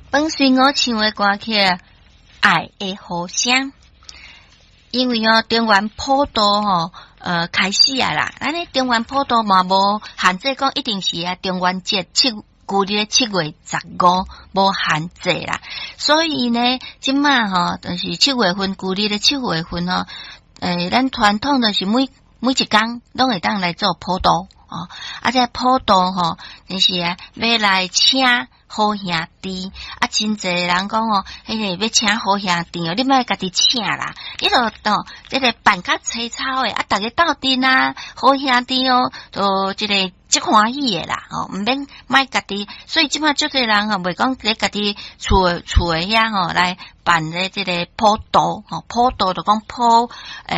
本身我唱的歌曲爱的呼声，因为中原普渡开始啊啦，咱咧中原普渡嘛无限制讲一定是中元节旧历7月15无限制啦，所以呢，即马就是7月份旧历的7月份咱传统就是每一天拢会当来做普渡这普渡就是要来请好兄弟真侪人讲迄个要请好兄弟你莫家己请啦，你著这个办较粗糙的大家斗阵好兄弟就这个即欢喜的啦毋免莫家己，所以即马足侪人袂讲咧家己厝的遐来办咧这个普渡普渡就讲普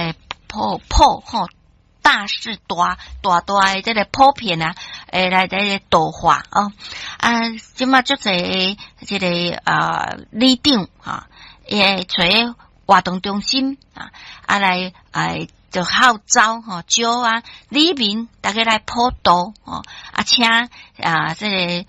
大事大的这个普遍来度化即马足侪这个里长会找活动中心来就号召招里民大家来普渡请这个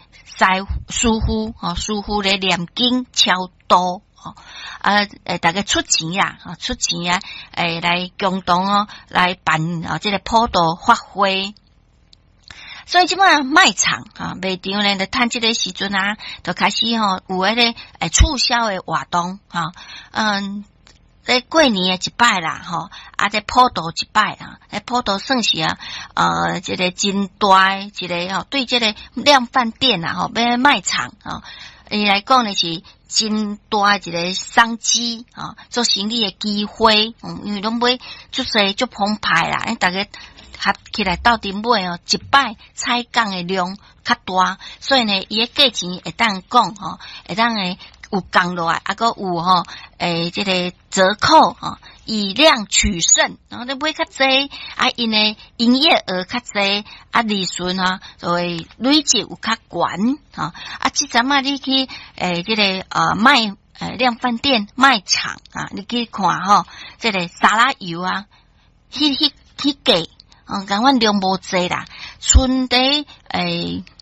师傅来念经超度大家出钱来共同来办这个普渡法会。所以即摆卖场卖场咧，就趁即个时阵就开始有迄个促销的活动在过年的一摆啦在普渡一摆在普渡算是这个真大一个对这个量贩店要卖场伊来讲呢是真大一个商机做生意的机会因为拢买足侪足澎湃啦，大家合起来斗阵买一摆采购的量较大，所以呢伊的价钱会当讲会当有降落来还有这个折扣以量取胜你买较济因的营业额较济利润就会累积有较悬即阵你去这个卖量贩店卖场你去看这个沙拉油迄价感觉量无济啦，剩底